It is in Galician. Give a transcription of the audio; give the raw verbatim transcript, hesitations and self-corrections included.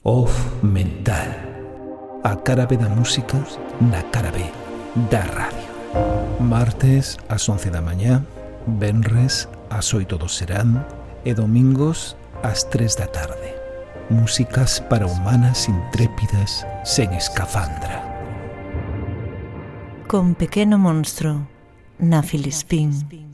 Off Mental. A cara B da música na cara B da radio. Martes ás once da mañá, venres ás oito do serán e domingos ás tres da tarde. Músicas para humanas intrépidas sen escafandra. Con Pequeno Monstro na Filispín.